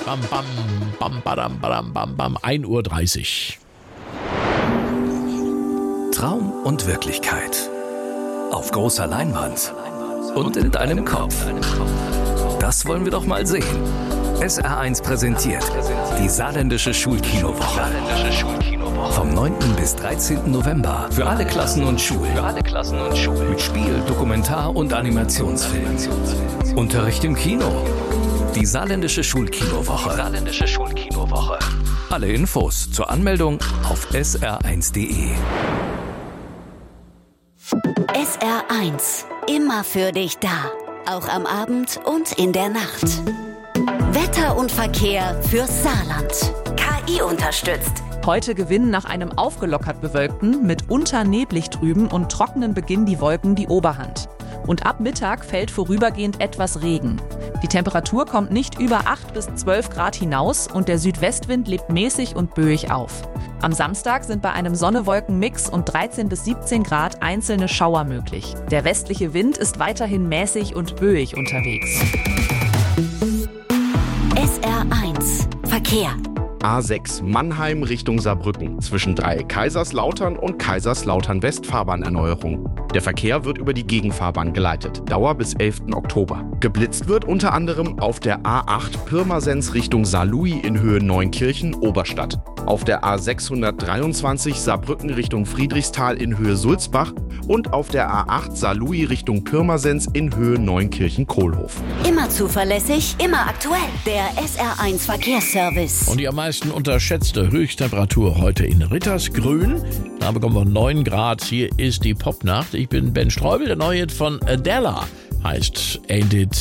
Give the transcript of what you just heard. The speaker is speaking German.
Bam, bam, bam, badam, badam, bam, bam. 1:30 Uhr. Traum und Wirklichkeit. Auf großer Leinwand und in deinem Kopf. Das wollen wir doch mal sehen. SR1 präsentiert die Saarländische Schulkinowoche. Vom 9. bis 13. November für alle Klassen und Schulen. Mit Spiel, Dokumentar- und Animationsfilm. Unterricht im Kino. Die Saarländische Schulkinowoche. Alle Infos zur Anmeldung auf sr1.de. SR1, immer für dich da. Auch am Abend und in der Nacht. Wetter und Verkehr fürs Saarland. KI unterstützt. Heute gewinnen nach einem aufgelockert bewölkten, mitunter neblig trüben und trockenen Beginn die Wolken die Oberhand. Und ab Mittag fällt vorübergehend etwas Regen. Die Temperatur kommt nicht über 8 bis 12 Grad hinaus und der Südwestwind lebt mäßig und böig auf. Am Samstag sind bei einem Sonne-Wolken-Mix und 13 bis 17 Grad einzelne Schauer möglich. Der westliche Wind ist weiterhin mäßig und böig unterwegs. SR1 Verkehr. A6 Mannheim Richtung Saarbrücken zwischen Dreieck Kaiserslautern und Kaiserslautern-West Fahrbahnerneuerung. Der Verkehr wird über die Gegenfahrbahn geleitet. Dauer bis 11. Oktober. Geblitzt wird unter anderem auf der A8 Pirmasens Richtung Saarlouis in Höhe Neunkirchen-Oberstadt. Auf der A623 Saarbrücken Richtung Friedrichsthal in Höhe Sulzbach und auf der A8 Saarlouis Richtung Pirmasens in Höhe Neunkirchen-Kohlhof. Immer zuverlässig, immer aktuell. Der SR1 Verkehrsservice. Und die am meisten unterschätzte Höchsttemperatur heute in Rittersgrün. Da bekommen wir 9 Grad. Hier ist die Popnacht. Ich bin Ben Streubel. Der neue Hit von Adele heißt Ain't It